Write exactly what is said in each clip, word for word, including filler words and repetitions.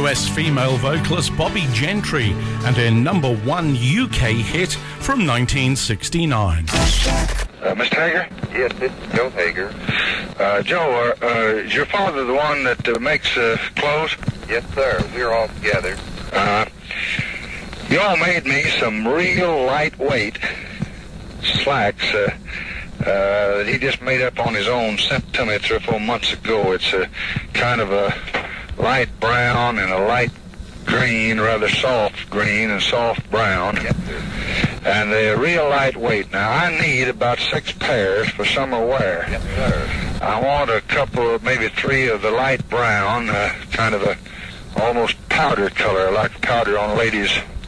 U S female vocalist Bobbie Gentry and her number one U K hit from nineteen sixty-nine. Uh, Mister Hager? Yes, this is Joe Hager. Uh, Joe, uh, uh, is your father the one that uh, makes uh, clothes? Yes, sir. We're all together. Uh, you all made me some real lightweight slacks uh, uh, that he just made up on his own, sent to me three or four months ago. It's a kind of a light brown and a light green, rather soft green and soft brown. Yes, sir. And they're real lightweight. Now, I need about six pairs for summer wear. Yes, sir. I want a couple, maybe three of the light brown, uh, kind of a almost powder color, like powder on a lady's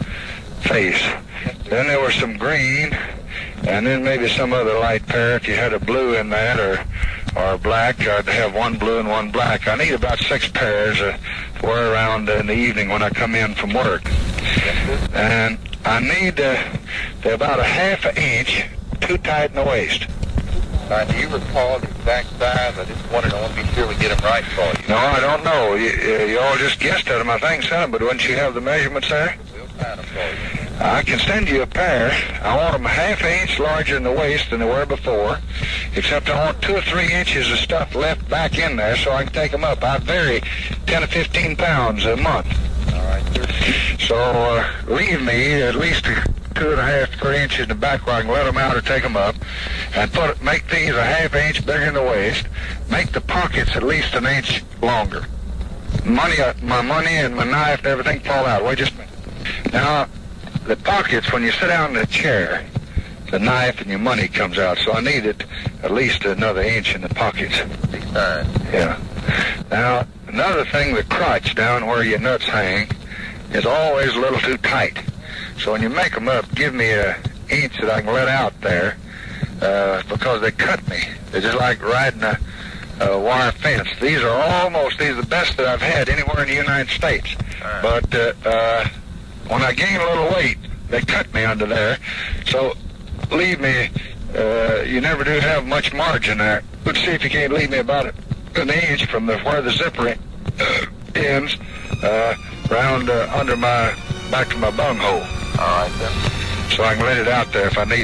face. Yes, Then there were some green, and then maybe some other light pair. If you had a blue in that or or black, I'd have one blue and one black. I need about six pairs uh, to wear around in the evening when I come in from work. Yes, sir. And I need uh, they're about a half an inch too tight in the waist. Uh, do you recall the exact size? I just wanted, I want to be sure we get them right for you. No, I don't know. You, uh, you all just guessed at them, I think, son, but wouldn't you have the measurements there? We'll find them for you. I can send you a pair. I want them a half an inch larger in the waist than they were before, except I want two or three inches of stuff left back in there so I can take them up. I vary ten to fifteen pounds a month. All right, sir. So uh, leave me at least two and a half, three inches in the back where I can let them out or take them up, and put make these a half inch bigger in the waist. Make the pockets at least an inch longer. Money, uh, my money and my knife and everything fall out. Wait just a minute. Now, the pockets, when you sit down in a chair, the knife and your money comes out, so I need it at least another inch in the pockets. Be fine. Yeah. Now, another thing, the crotch down where your nuts hang is always a little too tight. So when you make them up, give me a inch that I can let out there, uh, because they cut me. They're just like riding a, a wire fence. These are almost, these are the best that I've had anywhere in the United States. Right. But uh, uh, when I gain a little weight, they cut me under there. So leave me, uh, you never do have much margin there. Let's see if you can't leave me about an inch from the, where the zipper uh, ends, uh, round uh, under my, back to my bunghole. All right, then. So I can let it out there if I need